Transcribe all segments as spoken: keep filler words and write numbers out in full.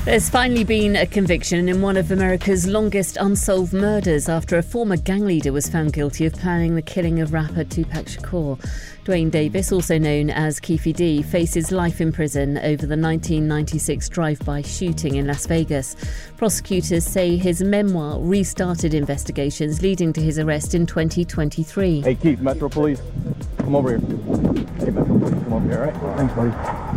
There's finally been a conviction in one of America's longest unsolved murders after a former gang leader was found guilty of planning the killing of rapper Tupac Shakur. Dwayne Davis, also known as Keffe D, faces life in prison over the nineteen ninety-six drive-by shooting in Las Vegas. Prosecutors say his memoir restarted investigations leading to his arrest in twenty twenty-three. Hey Keith, Metro Police, come over here. Hey Metro Police, come over here, all right? Thanks, buddy.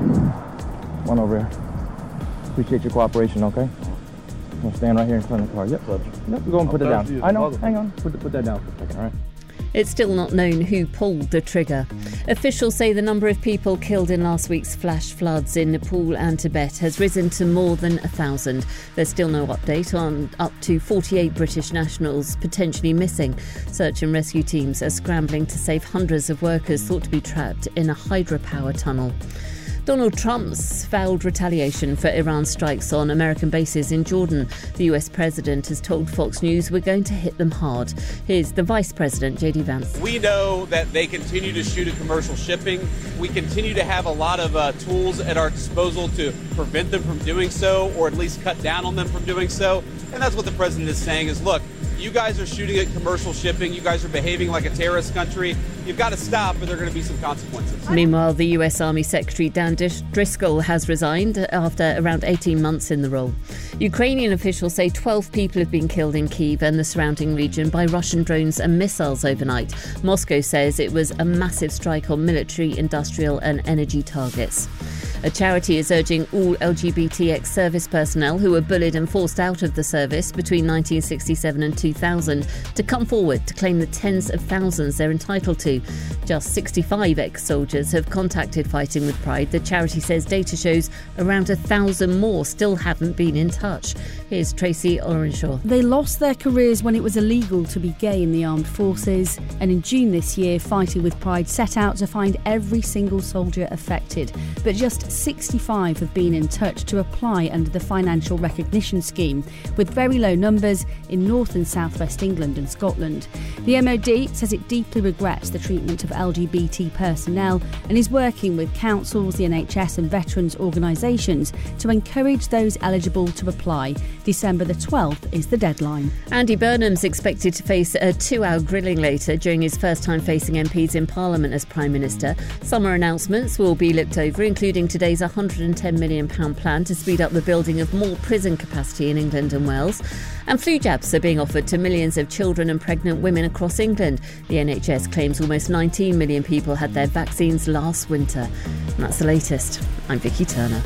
Come on over here. Appreciate your cooperation, okay? I'm gonna stand right here in front of the car. Yep, yep. We're going to put it down. I know. Hang on. Put, put that down for a second, all right? It's still not known who pulled the trigger. Officials say the number of people killed in last week's flash floods in Nepal and Tibet has risen to more than a thousand. There's still no update on up to forty-eight British nationals potentially missing. Search and rescue teams are scrambling to save hundreds of workers thought to be trapped in a hydropower tunnel. Donald Trump's vowed retaliation for Iran's strikes on American bases in Jordan. The U S president has told Fox News we're going to hit them hard. Here's the Vice President, J D Vance. We know that they continue to shoot at commercial shipping. We continue to have a lot of uh, tools at our disposal to prevent them from doing so, or at least cut down on them from doing so. And that's what the president is saying is, look, you guys are shooting at commercial shipping. You guys are behaving like a terrorist country. You've got to stop, or there are going to be some consequences. Meanwhile, the U S Army Secretary Dan Driscoll has resigned after around eighteen months in the role. Ukrainian officials say twelve people have been killed in Kyiv and the surrounding region by Russian drones and missiles overnight. Moscow says it was a massive strike on military, industrial and energy targets. A charity is urging all L G B T X service personnel who were bullied and forced out of the service between nineteen sixty-seven and two thousand to come forward to claim the tens of thousands they're entitled to. Just sixty-five ex-soldiers have contacted Fighting with Pride. The charity says data shows around a thousand more still haven't been in touch. Here's Tracy Orenshaw. They lost their careers when it was illegal to be gay in the armed forces, and in June this year, Fighting with Pride set out to find every single soldier affected. But just sixty-five have been in touch to apply under the financial recognition scheme, with very low numbers in North and South West England and Scotland. The M O D says it deeply regrets the treatment of L G B T personnel and is working with councils, the N H S and veterans organisations to encourage those eligible to apply. December the twelfth is the deadline. Andy Burnham's expected to face a two-hour grilling later during his first time facing M Ps in Parliament as Prime Minister. Summer announcements will be looked over, including today's one hundred and ten million pounds plan to speed up the building of more prison capacity in England and Wales. And flu jabs are being offered to millions of children and pregnant women across England. The N H S claims almost nineteen million people had their vaccines last winter. And that's the latest. I'm Vicky Turner.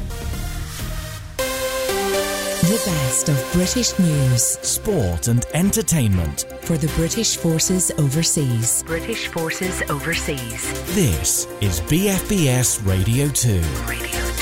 The best of British news, sport and entertainment for the British Forces Overseas. British Forces Overseas. This is B F B S Radio two. Radio